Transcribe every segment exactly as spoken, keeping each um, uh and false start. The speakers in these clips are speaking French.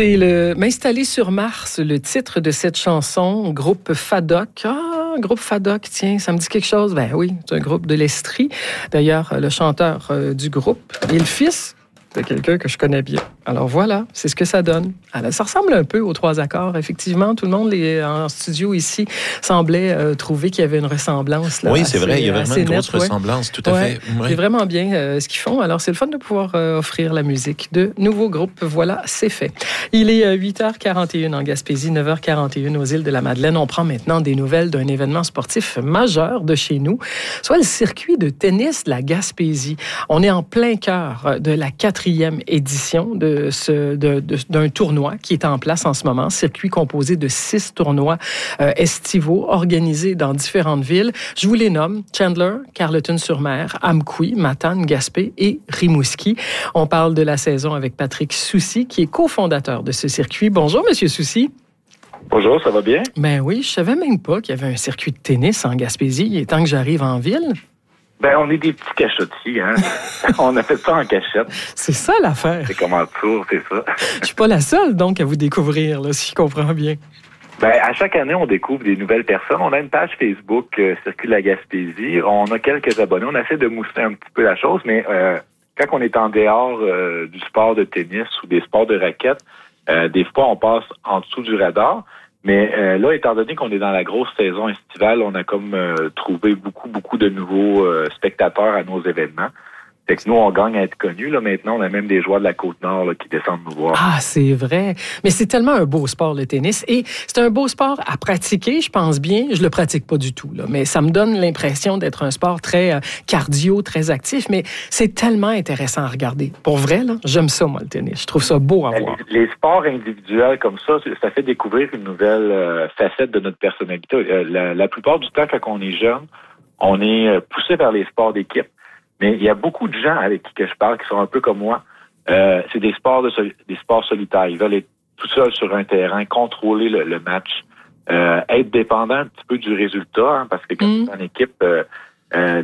C'est le M'installer sur Mars, le titre de cette chanson, groupe Fadoc. Ah, groupe Fadoc, tiens, ça me dit quelque chose. Ben oui, c'est un groupe de l'Estrie. D'ailleurs, le chanteur euh, du groupe est le fils de quelqu'un que je connais bien. Alors voilà, c'est ce que ça donne. Alors, ça ressemble un peu aux trois accords. Effectivement, tout le monde les, en studio ici semblait euh, trouver qu'il y avait une ressemblance. Là, oui, assez, c'est vrai, il y a vraiment une grosse nette, ressemblance, ouais. tout à ouais, fait. Oui. C'est vraiment bien euh, ce qu'ils font. Alors, c'est le fun de pouvoir euh, offrir la musique de nouveaux groupes. Voilà, c'est fait. Il est euh, huit heures quarante et une en Gaspésie, neuf heures quarante et une aux îles de la Madeleine. On prend maintenant des nouvelles d'un événement sportif majeur de chez nous, soit le circuit de tennis de la Gaspésie. On est en plein cœur de la quatrième édition de ce, de, de, d'un tournoi qui est en place en ce moment, circuit composé de six tournois euh, estivaux organisés dans différentes villes. Je vous les nomme: Chandler, Carleton-sur-Mer, Amqui, Matane, Gaspé et Rimouski. On parle de la saison avec Patrick Soucy, qui est cofondateur de ce circuit. Bonjour, Monsieur Soucy. Bonjour, ça va bien? Ben oui, je savais même pas qu'il y avait un circuit de tennis en Gaspésie. Il est temps que j'arrive en ville. Ben, on est des petits cachotiers, hein. On a fait ça en cachette. C'est ça l'affaire. C'est comme un tour, c'est ça. Je suis pas la seule, donc, à vous découvrir, là, si je comprends bien. Ben, à chaque année, on découvre des nouvelles personnes. On a une page Facebook, euh, Circuit de la Gaspésie. On a quelques abonnés. On essaie de mousser un petit peu la chose, mais euh, quand on est en dehors euh, du sport de tennis ou des sports de raquettes, euh, des fois, on passe en dessous du radar. Mais euh, là, étant donné qu'on est dans la grosse saison estivale, on a comme euh, trouvé beaucoup, beaucoup de nouveaux euh, spectateurs à nos événements. Fait que nous, on gagne à être connus. Là, maintenant, on a même des joueurs de la Côte-Nord là, qui descendent nous voir. Ah, c'est vrai. Mais c'est tellement un beau sport, le tennis. Et c'est un beau sport à pratiquer, je pense bien. Je le pratique pas du tout, là, mais ça me donne l'impression d'être un sport très euh, cardio, très actif. Mais c'est tellement intéressant à regarder. Pour vrai, là, j'aime ça, moi, le tennis. Je trouve ça beau à voir. Les, les sports individuels comme ça, ça fait découvrir une nouvelle euh, facette de notre personnalité. Euh, la, la plupart du temps, quand on est jeune, on est euh, poussé vers les sports d'équipe. Mais il y a beaucoup de gens avec qui que je parle qui sont un peu comme moi. Euh, c'est des sports de soli- des sports solitaires. Ils veulent être tout seuls sur un terrain, contrôler le, le match, euh, être dépendant un petit peu du résultat, hein, parce que quand mmh. tu es en équipe, euh, euh,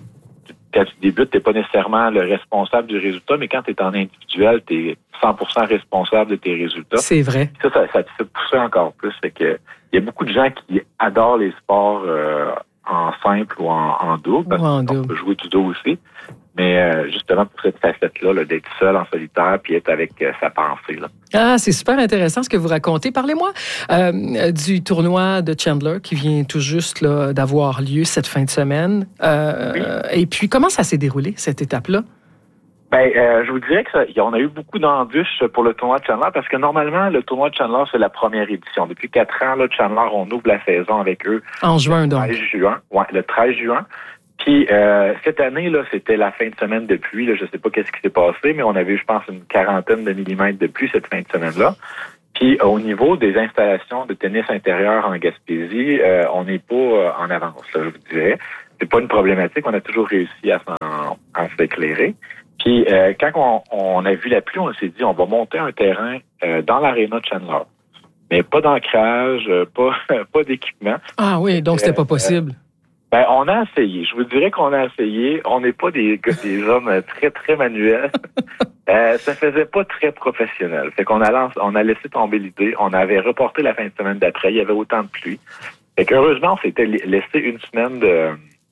quand tu débutes, tu n'es pas nécessairement le responsable du résultat, mais quand tu es en individuel, tu es cent pour cent responsable de tes résultats. C'est vrai. Ça, ça, ça te fait pousser encore plus. Fait que il y a beaucoup de gens qui adorent les sports euh, en simple ou en, en double, parce qu'on peut jouer du dos aussi. Mais euh, justement, pour cette facette-là, là, d'être seul en solitaire puis être avec euh, sa pensée. Là. Ah, c'est super intéressant ce que vous racontez. Parlez-moi euh, du tournoi de Chandler qui vient tout juste là, d'avoir lieu cette fin de semaine. Euh, oui. Et puis, comment ça s'est déroulé, cette étape-là? Ben, euh, je vous dirais qu'on a eu beaucoup d'embûches pour le tournoi de Chandler parce que normalement, le tournoi de Chandler, c'est la première édition. Depuis quatre ans, là, Chandler, on ouvre la saison avec eux. En juin, donc. Le treize juin. Ouais, le treize juin. Puis euh, cette année, là, c'était la fin de semaine de pluie. Là, je sais pas qu'est-ce qui s'est passé, mais on avait eu, je pense, une quarantaine de millimètres de pluie cette fin de semaine-là. Puis au niveau des installations de tennis intérieur en Gaspésie, euh, on n'est pas euh, en avance, là, je vous dirais. C'est pas une problématique. On a toujours réussi à s'en à s'éclairer. Puis euh, quand on, on a vu la pluie, on s'est dit on va monter un terrain euh, dans l'aréna de Chandler. Mais pas d'ancrage, pas, pas d'équipement. Ah oui, donc c'était pas possible. Euh, ben, on a essayé. Je vous dirais qu'on a essayé. On n'est pas des, des hommes très, très manuels. euh, ça faisait pas très professionnel. Fait qu'on a lancé, on a laissé tomber l'idée. On avait reporté la fin de semaine d'après. Il y avait autant de pluie. Fait qu'heureusement, on s'était laissé une semaine de,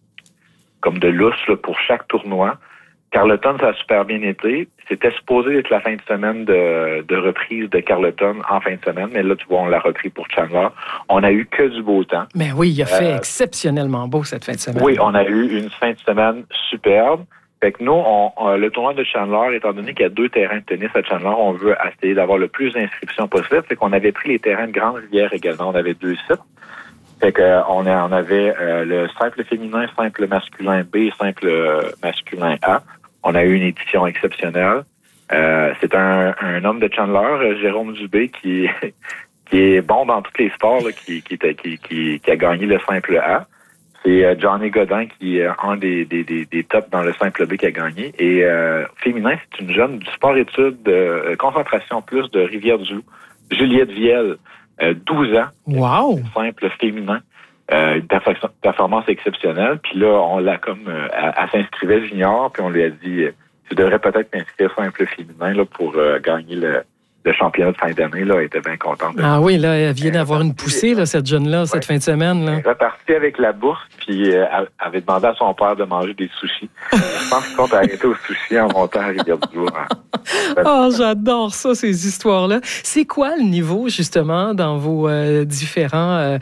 comme de lousse, là, pour chaque tournoi. Carleton, ça a super bien été. C'était supposé être la fin de semaine de, de reprise de Carleton en fin de semaine, mais là, tu vois, on l'a repris pour Chandler. On a eu que du beau temps. Mais oui, il a fait euh, exceptionnellement beau cette fin de semaine. Oui, on a eu une fin de semaine superbe. Fait que nous, on, on, le tournoi de Chandler, étant donné qu'il y a deux terrains de tennis à Chandler, on veut essayer d'avoir le plus d'inscriptions possible. Fait qu'on avait pris les terrains de Grande-Rivière également. On avait deux sites. Fait que euh, on, a, on avait euh, le simple féminin, simple masculin B, simple euh, masculin A. On a eu une édition exceptionnelle. Euh, c'est un, un homme de Chandler, Jérôme Dubé, qui, qui est bon dans tous les sports, là, qui, qui, qui, qui, qui a gagné le simple A. C'est euh, Johnny Godin qui est un des, des, des, des tops dans le simple B qui a gagné. Et euh, féminin, c'est une jeune du sport-études de euh, concentration plus de Rivière-du-Loup, Juliette Viel, euh, douze ans. Wow! Simple féminin. Euh, une performance exceptionnelle. Puis là, on l'a comme... Euh, elle, elle s'inscrivait junior, puis on lui a dit, euh, tu devrais peut-être t'inscrire simple féminin là, pour euh, gagner le, le championnat de fin d'année, là, elle était bien contente. Ah oui, là, elle vient d'avoir une poussée, là, cette jeune-là, cette ouais. fin de semaine. Là. Elle est repartie avec la bourse, puis euh, elle avait demandé à son père de manger des sushis. Je pense qu'il compte arrêter aux sushis en montant à Rivière-du-Loup. Hein. Oh, j'adore ça, ces histoires-là. C'est quoi le niveau, justement, dans vos euh, différents euh,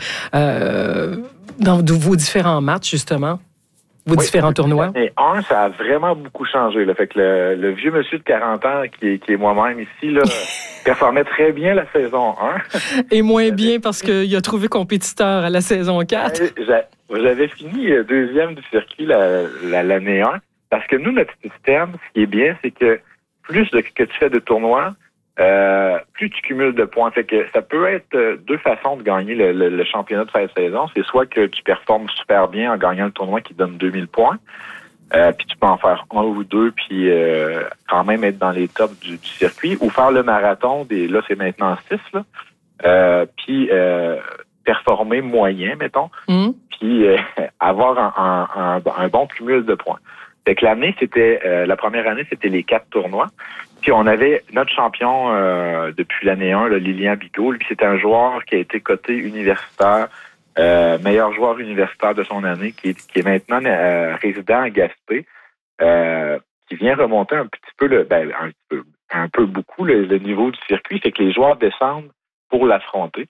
euh, dans vos différents matchs, justement? Vos oui, différents tournois? Et un, ça a vraiment beaucoup changé. Là. Fait que le, le vieux monsieur de quarante ans, qui est, qui est moi-même ici, là, performait très bien la saison un. Et moins bien parce qu'il a trouvé compétiteur à la saison quatre. J'avais fini deuxième du circuit la, la, l'année un. Parce que nous, notre système, ce qui est bien, c'est que plus de, que tu fais de tournois, Euh, plus tu cumules de points. Fait que ça peut être deux façons de gagner le, le, le championnat de fin de saison. C'est soit que tu performes super bien en gagnant le tournoi qui donne deux mille points, euh, puis tu peux en faire un ou deux, puis euh, quand même être dans les tops du, du circuit, ou faire le marathon, des là c'est maintenant six, là, euh, puis euh, performer moyen, mettons, mmh. puis euh, avoir un, un, un, un bon cumul de points. Fait que l'année, c'était euh, la première année, c'était les quatre tournois. Puis on avait notre champion euh, depuis l'année un, le Lilian Bigot. Lui, c'était un joueur qui a été coté universitaire, euh, meilleur joueur universitaire de son année, qui est, qui est maintenant euh, résident à Gaspé, euh, qui vient remonter un petit peu, le, ben, un peu, un peu beaucoup le, le niveau du circuit. Fait que les joueurs descendent pour l'affronter.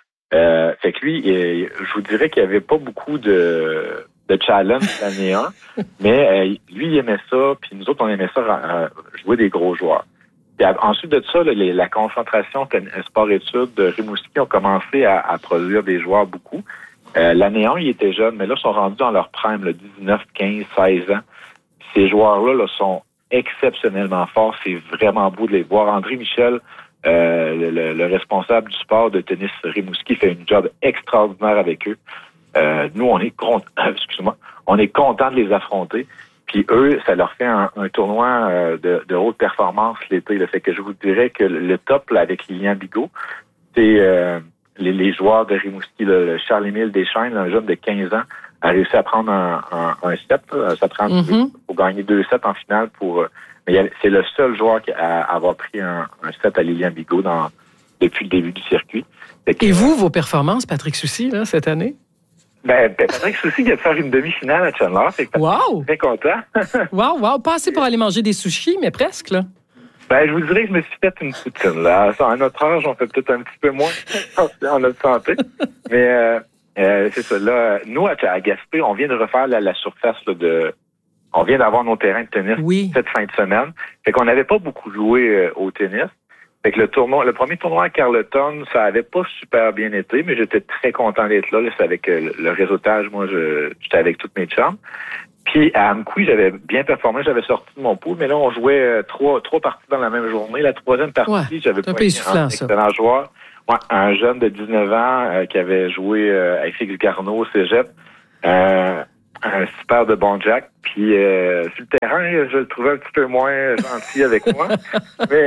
Euh, fait que lui, il, je vous dirais qu'il n'y avait pas beaucoup de... de challenge l'année un, mais euh, lui, il aimait ça, puis nous autres, on aimait ça euh, jouer des gros joueurs. Puis ensuite de ça, là, les, la concentration sport-études de Rimouski ont commencé à, à produire des joueurs beaucoup. Euh, l'année un, ils étaient jeunes, mais là, ils sont rendus dans leur prime, là, dix-neuf, quinze, seize ans. Ces joueurs-là là, sont exceptionnellement forts. C'est vraiment beau de les voir. André Michel, euh, le, le, le responsable du sport de tennis Rimouski, fait une job extraordinaire avec eux. Euh, nous, on est content, excuse-moi, on est content de les affronter. Puis eux, ça leur fait un, un tournoi euh, de, de haute performance l'été. Là. Fait que je vous dirais que le top là, avec Lilian Bigot, c'est euh, les, les joueurs de Rimouski, là, le Charles-Émile Deschênes, un jeune de quinze ans, a réussi à prendre un, un, un set. Là. Ça prend mm-hmm. pour gagner deux sets en finale. Pour, mais c'est le seul joueur qui a, à avoir pris un, un set à Lilian Bigot dans, depuis le début du circuit. Que, Et vous, vos performances, Patrick Soucy, là, cette année? Ben, Patrick Soucy vient de faire une demi-finale à Chandler. Fait que wow! Très content. wow, wow! Pas assez pour aller manger des sushis, mais presque, là. Ben, je vous dirais que je me suis fait une poutine, là. À notre âge, on fait peut-être un petit peu moins en notre santé. Mais, euh, euh, c'est ça, là. Nous, à, à Gaspé, on vient de refaire la, la surface, là, de, on vient d'avoir nos terrains de tennis oui. cette fin de semaine. Fait qu'on n'avait pas beaucoup joué euh, au tennis. Fait que le tournoi, le premier tournoi à Carleton, ça avait pas super bien été, mais j'étais très content d'être là. là c'est avec euh, le réseautage, moi, je, j'étais avec toutes mes chambres. Puis à Amkoui, j'avais bien performé, j'avais sorti de mon pool, mais là, on jouait euh, trois, trois parties dans la même journée. La troisième partie, ouais, j'avais pas un, un excellent joueur. Ouais, un jeune de dix-neuf ans euh, qui avait joué euh, à F X Garneau au Cégep. Euh, un super de bon Jack. Puis euh, sur le terrain, je le trouvais un petit peu moins gentil avec moi. mais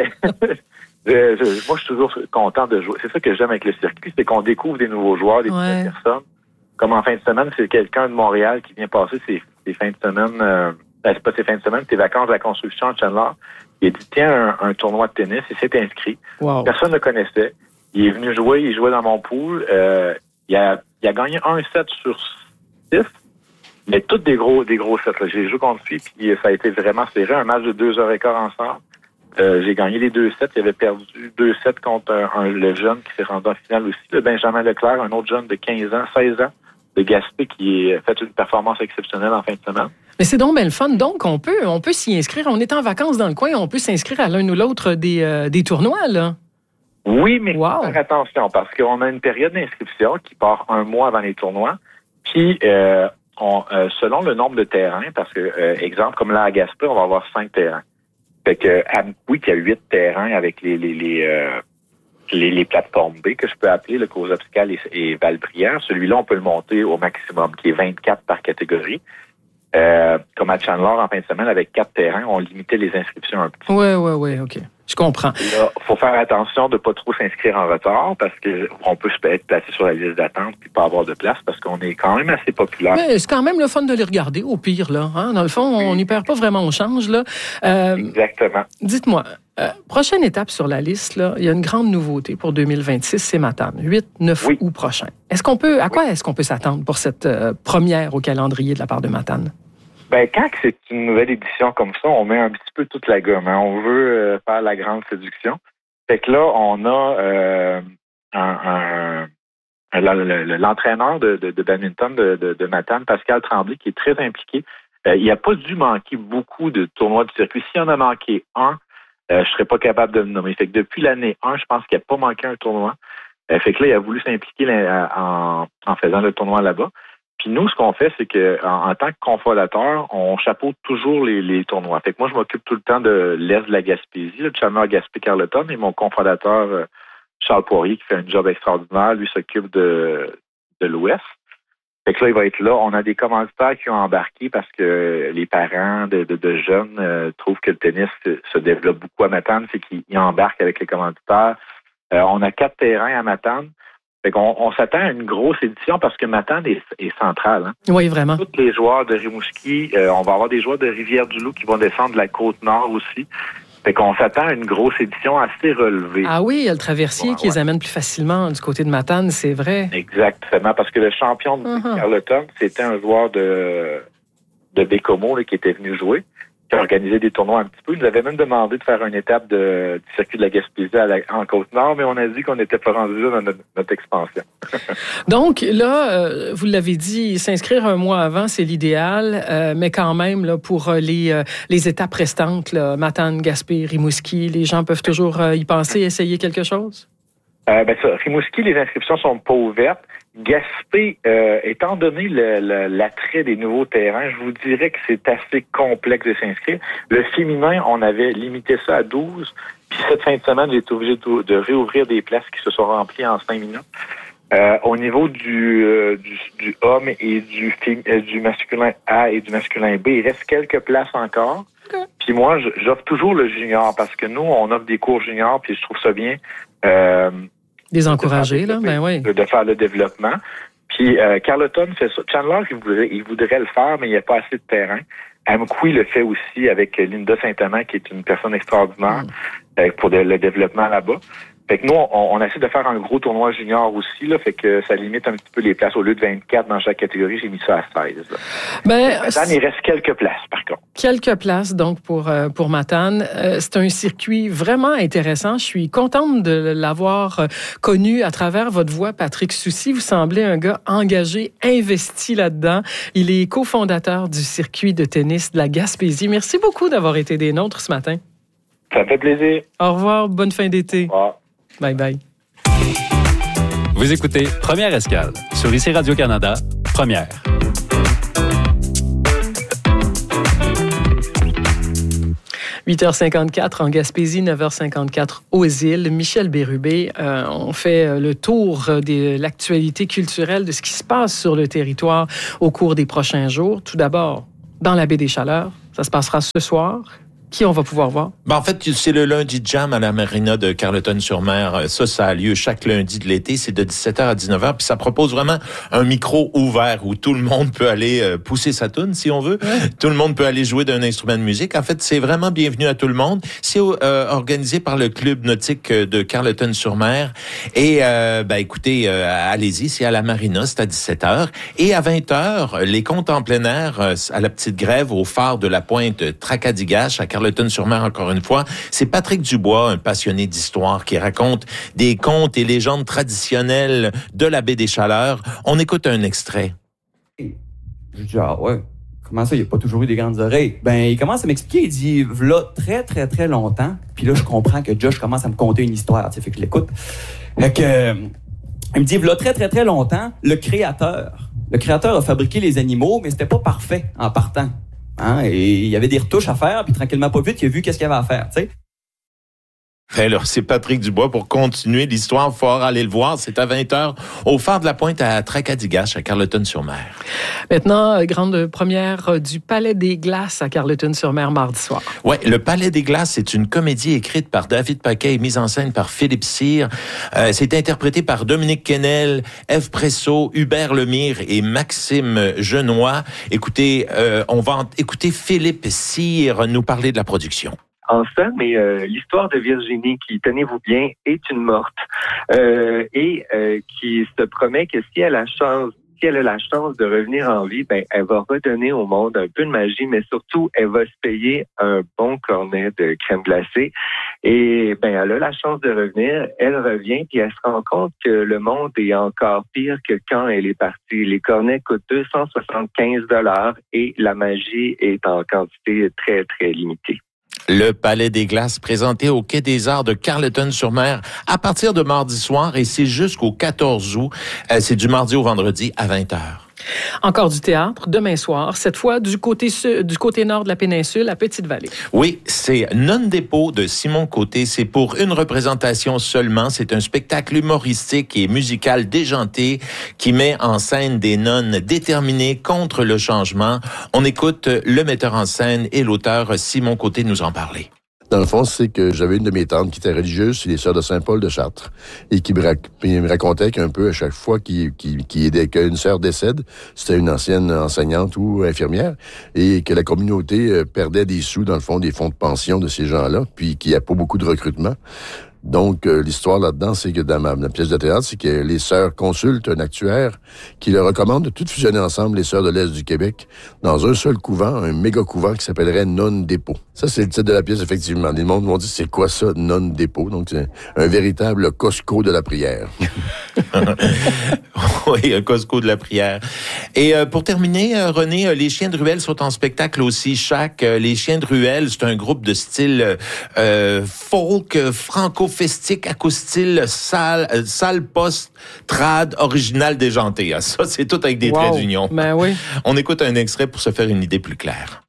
je, je, moi, je suis toujours content de jouer. C'est ça que j'aime avec le circuit, c'est qu'on découvre des nouveaux joueurs, des ouais. nouvelles personnes. Comme en fin de semaine, c'est quelqu'un de Montréal qui vient passer ses, ses fins de semaine, euh, ben, c'est pas ses fins de semaine, ses vacances de la construction à Chandler. Il a dit, tiens, un, un tournoi de tennis, il s'est inscrit. Wow. Personne ne le connaissait. Il est venu jouer, il jouait dans mon pool. Euh, il, a, il a gagné un set sur six, mais tous des gros des gros sets. Là. J'ai joué contre lui, puis ça a été vraiment serré. Un match de deux heures et quart ensemble. Euh, j'ai gagné les deux sets. Il avait perdu deux sets contre un, un, le jeune qui s'est rendu en finale aussi, le Benjamin Leclerc, un autre jeune de quinze ans, seize ans, de Gaspé, qui a fait une performance exceptionnelle en fin de semaine. Mais c'est donc bien le fun. Donc, on peut, on peut s'y inscrire. On est en vacances dans le coin, on peut s'inscrire à l'un ou l'autre des, euh, des tournois, là. Oui, mais wow. faire attention, parce qu'on a une période d'inscription qui part un mois avant les tournois, puis euh, on, euh, selon le nombre de terrains, parce que, euh, exemple, comme là à Gaspé, on va avoir cinq terrains. Fait que à Amkoui, il y a huit terrains avec les les les, euh, les les plateformes B, que je peux appeler le Cause Obscale et, et Val-Brière. Celui-là, on peut le monter au maximum, qui est vingt-quatre par catégorie. Euh, comme à Chandler, en fin de semaine, avec quatre terrains, on limitait les inscriptions un petit peu. Oui, oui, oui, OK. Je comprends. Il faut faire attention de ne pas trop s'inscrire en retard parce qu'on peut être placé sur la liste d'attente et pas avoir de place parce qu'on est quand même assez populaire. Mais c'est quand même le fun de les regarder, au pire, là. Hein? Dans le fond, on n'y perd pas vraiment au change, là. Euh, Exactement. Dites-moi, Euh, prochaine étape sur la liste, là, il y a une grande nouveauté pour deux mille vingt-six, c'est Matane, huit neuf oui. août prochain. Est-ce qu'on peut, à quoi est-ce qu'on peut s'attendre pour cette euh, première au calendrier de la part de Matane? Ben, quand c'est une nouvelle édition comme ça, on met un petit peu toute la gomme. Hein. On veut euh, faire la grande séduction. Fait que là, on a euh, un, un, l'entraîneur de, de, de badminton de, de, de Matane, Pascal Tremblay, qui est très impliqué. Euh, il n'a pas dû manquer beaucoup de tournois du circuit. S'il en a manqué un, euh, je serais pas capable de le nommer. Fait que depuis l'année un, je pense qu'il n'a pas manqué un tournoi. Euh, fait que là, il a voulu s'impliquer en, en faisant le tournoi là-bas. Puis nous, ce qu'on fait, c'est que en, en tant que cofondateur, on chapeaute toujours les, les tournois. Fait que moi, je m'occupe tout le temps de l'Est de la Gaspésie, le Challenger Gaspé-Carleton, et mon cofondateur, euh, Charles Poirier, qui fait un job extraordinaire, lui s'occupe de, de l'Ouest. Fait que là, il va être là. On a des commanditaires qui ont embarqué parce que les parents de, de, de jeunes euh, trouvent que le tennis se, se développe beaucoup à Matane, fait qu'ils embarquent avec les commanditaires. Euh, on a quatre terrains à Matane. Fait qu'on on s'attend à une grosse édition parce que Matane est, est centrale. Hein? Oui, vraiment. Tous les joueurs de Rimouski, euh, on va avoir des joueurs de Rivière-du-Loup qui vont descendre de la Côte-Nord aussi. Fait qu'on s'attend à une grosse édition assez relevée. Ah oui, il y a le traversier ouais, qui ouais. les amène plus facilement du côté de Matane, c'est vrai. Exactement, parce que le champion de uh-huh. Carleton, c'était un joueur de, de Bécomo là, qui était venu jouer, qui a organisé des tournois un petit peu. Il nous avait même demandé de faire une étape de, du circuit de la Gaspésie à la, en Côte-Nord, mais on a dit qu'on n'était pas rendu là dans notre, notre expansion. Donc là, euh, vous l'avez dit, s'inscrire un mois avant, c'est l'idéal, euh, mais quand même, là, pour les, euh, les étapes restantes, là, Matane, Gaspé, Rimouski, les gens peuvent toujours euh, y penser, essayer quelque chose? Euh, ben ça, Rimouski, les inscriptions sont pas ouvertes. Gaspé, euh, étant donné le, le, l'attrait des nouveaux terrains, je vous dirais que c'est assez complexe de s'inscrire. Le féminin, on avait limité ça à douze. Puis cette fin de semaine, j'ai été obligé de, de réouvrir des places qui se sont remplies en cinq minutes. Euh, au niveau du, euh, du, du homme et du, euh, du masculin A et du masculin B, il reste quelques places encore. Okay. Puis moi, j'offre toujours le junior parce que nous, on offre des cours juniors, puis je trouve ça bien. Euh, Les encourager, là, ben oui. De faire le développement. Puis euh, Carleton fait ça. Chandler, il voudrait, il voudrait le faire, mais il n'y a pas assez de terrain. Amqui le fait aussi avec Linda Saint-Amand, qui est une personne extraordinaire mm. euh, pour de, le développement là-bas. Fait que nous, on, on essaie de faire un gros tournoi junior aussi, là, fait que ça limite un petit peu les places. Au lieu de vingt-quatre dans chaque catégorie, j'ai mis ça à seize. Là. Ben, Matane, il reste quelques places, par contre. Quelques places, donc, pour, euh, pour Matane. Euh, c'est un circuit vraiment intéressant. Je suis contente de l'avoir euh, connu à travers votre voix, Patrick Soucy. Vous semblez un gars engagé, investi là-dedans. Il est cofondateur du circuit de tennis de la Gaspésie. Merci beaucoup d'avoir été des nôtres ce matin. Ça fait plaisir. Au revoir, bonne fin d'été. Au revoir. Bye bye. Vous écoutez Première Escale sur I C Radio-Canada, Première. huit heures cinquante-quatre en Gaspésie, neuf heures cinquante-quatre aux îles. Michel Bérubé, euh, on fait le tour de l'actualité culturelle, de ce qui se passe sur le territoire au cours des prochains jours. Tout d'abord, dans la baie des Chaleurs, ça se passera ce soir. Qui on va pouvoir voir? Ben en fait, c'est le lundi jam à la marina de Carleton-sur-Mer. Ça, ça a lieu chaque lundi de l'été. C'est de dix-sept heures à dix-neuf heures. Puis ça propose vraiment un micro ouvert où tout le monde peut aller pousser sa toune, si on veut. Ouais. Tout le monde peut aller jouer d'un instrument de musique. En fait, c'est vraiment bienvenu à tout le monde. C'est euh, organisé par le club nautique de Carleton-sur-Mer. Et, euh, ben écoutez, euh, allez-y, c'est à la marina, c'est à dix-sept heures. Et à vingt heures, les contes en plein air à la petite grève au phare de la Pointe Tracadie-Gache à Carleton-sur-Mer, encore une fois. C'est Patrick Dubois, un passionné d'histoire, qui raconte des contes et légendes traditionnelles de la baie des Chaleurs. On écoute un extrait. Je dis, ah ouais, comment ça, il n'y a pas toujours eu des grandes oreilles? Ben, il commence à m'expliquer, il dit, v'là très, très, très longtemps. Puis là, je comprends que Josh commence à me conter une histoire, tu sais, fait que je l'écoute. Fait que, il me dit, v'là très, très, très longtemps, le créateur, le créateur a fabriqué les animaux, mais c'était pas parfait en partant. Hein, et il y avait des retouches à faire, puis tranquillement, pas vite, il a vu qu'est-ce qu'il y avait à faire, tu sais. Alors, c'est Patrick Dubois pour continuer l'histoire. Fort, allez le voir. C'est à vingt heures au phare de la Pointe à Tracadie-Gache, à Carleton-sur-Mer. Maintenant, grande première du Palais des Glaces à Carleton-sur-Mer mardi soir. Oui, le Palais des Glaces, c'est une comédie écrite par David Paquet et mise en scène par Philippe Cyr. Euh, c'est interprété par Dominique Quesnel, Ève Presso, Hubert Lemire et Maxime Genois. Écoutez, euh, on va écouter Philippe Cyr nous parler de la production. en somme, mais euh, l'histoire de Virginie, qui, tenez-vous bien, est une morte euh, et euh, qui se promet que si elle a chance Si elle a la chance de revenir en vie, ben elle va redonner au monde un peu de magie, mais surtout, elle va se payer un bon cornet de crème glacée. Et ben elle a la chance de revenir, elle revient, puis elle se rend compte que le monde est encore pire que quand elle est partie. Les cornets coûtent deux cent soixante-quinze dollars et la magie est en quantité très, très limitée. Le Palais des Glaces, présenté au Quai des Arts de Carleton-sur-Mer à partir de mardi soir et c'est jusqu'au quatorze août. Euh, c'est du mardi au vendredi à vingt heures. Encore du théâtre demain soir, cette fois du côté su- du côté nord de la péninsule, à Petite-Vallée. Oui, c'est Non Dépôt de Simon Côté. C'est pour une représentation seulement. C'est un spectacle humoristique et musical déjanté qui met en scène des nonnes déterminées contre le changement. On écoute le metteur en scène et l'auteur Simon Côté nous en parler. Dans le fond, c'est que j'avais une de mes tantes qui était religieuse, c'est les Sœurs de Saint-Paul de Chartres, et qui me, rac- me racontait qu'un peu à chaque fois qu'il, qu'il, qu'il, qu'une sœur décède, c'était une ancienne enseignante ou infirmière, et que la communauté perdait des sous, dans le fond, des fonds de pension de ces gens-là, puis qu'il n'y a pas beaucoup de recrutement. Donc, euh, l'histoire là-dedans, c'est que dans ma, ma pièce de théâtre, c'est que les sœurs consultent un actuaire qui leur recommande de toutes fusionner ensemble, les sœurs de l'Est du Québec, dans un seul couvent, un méga couvent qui s'appellerait Non Dépôt. Ça, c'est le titre de la pièce, effectivement. Les mondes m'ont dit, c'est quoi ça, Non Dépôt? Donc, c'est un véritable Costco de la prière. Oui, un Costco de la prière. Et euh, pour terminer, euh, René, euh, les Chiens de Ruelle sont en spectacle aussi. Chaque euh, les Chiens de Ruelle, c'est un groupe de style euh, folk, euh, franco-festique, acoustyle, salle, euh, salle post, trad, original déjanté. Ah, ça, c'est tout avec des Wow. traits d'union. Ben oui. On écoute un extrait pour se faire une idée plus claire.